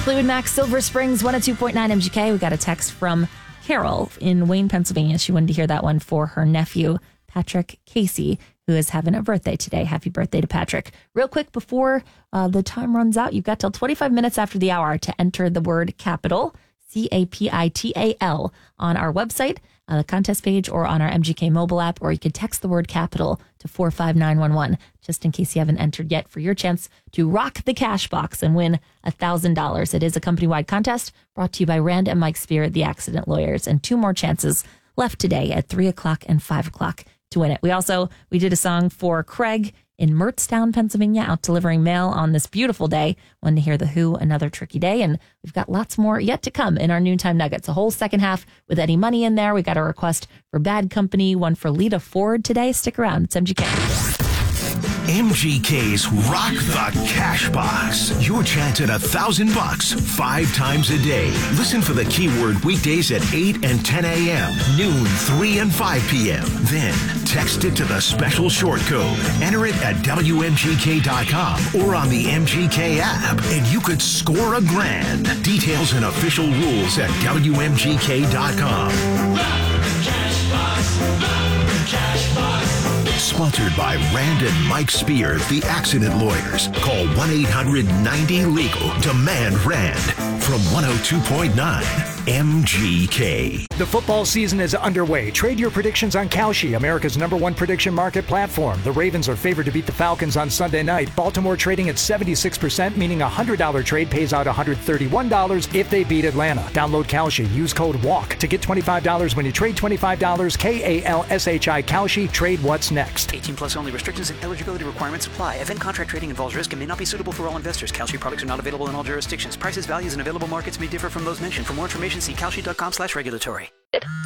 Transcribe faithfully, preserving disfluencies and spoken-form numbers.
Fleetwood Mac, Silver Springs, one oh two point nine M G K. We got a text from Carol in Wayne, Pennsylvania. She wanted to hear that one for her nephew, Patrick Casey, who is having a birthday today. Happy birthday to Patrick. Real quick before uh, the time runs out, you've got till twenty-five minutes after the hour to enter the word capital, C A P I T A L, on our website, uh, the contest page, or on our M G K mobile app, or you can text the word capital to four five nine one one, just in case you haven't entered yet, for your chance to rock the cash box and win one thousand dollars. It is a company-wide contest brought to you by Rand and Mike Spear, the accident lawyers, and two more chances left today at three o'clock and five o'clock to win it. We also, we did a song for Craig in Mertztown, Pennsylvania, out delivering mail on this beautiful day. Wanted to hear The Who, Another Tricky Day. And we've got lots more yet to come in our Noontime Nuggets. A whole second half with Eddie Money in there. We got a request for Bad Company, one for Lita Ford today. Stick around. It's M G K. M G K's Rock the Cash Box. Your chance at a thousand bucks five times a day. Listen for the keyword weekdays at eight and ten a.m., noon, three and five p.m. Then text it to the special short code. Enter it at W M G K dot com or on the M G K app, and you could score a grand. Details and official rules at W M G K dot com. Cash box, cash box. Sponsored by Rand and Mike Spear, the accident lawyers. Call one eight hundred ninety legal. Demand Rand from one oh two point nine M G K. The football season is underway. Trade your predictions on Kalshi, America's number one prediction market platform. The Ravens are favored to beat the Falcons on Sunday night. Baltimore trading at seventy-six percent, meaning a one hundred dollars trade pays out one hundred thirty-one dollars if they beat Atlanta. Download Kalshi. Use code WALK to get twenty-five dollars when you trade twenty-five dollars. K A L S H I Kalshi. Trade what's next. eighteen plus only. Restrictions and eligibility requirements apply. Event contract trading involves risk and may not be suitable for all investors. Kalshi products are not available in all jurisdictions. Prices, values, and available markets may differ from those mentioned. For more information, see kalshi dot com slash regulatory.